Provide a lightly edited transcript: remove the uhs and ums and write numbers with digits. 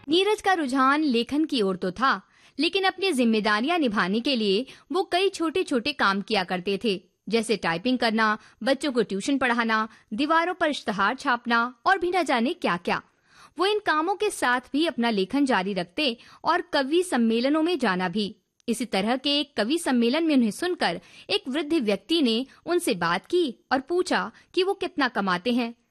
नीरज का रुझान लेखन की ओर तो था, लेकिन अपनी जिम्मेदारियां निभाने के लिए वो कई छोटे-छोटे काम किया करते थे, जैसे टाइपिंग करना, बच्चों को ट्यूशन पढ़ाना, दीवारों पर इश्तिहार छापना और भी न जाने क्या-क्या। वो इन कामों के साथ भी अपना लेखन जारी रखते और कवि सम्मेलनों में जाना भी। इसी तरह के एक कवि सम्मेलन में उन्हें सुनकर एक वृद्ध व्यक्ति ने उनसे बात की और पूछा कि वो कितना कमाते हैं।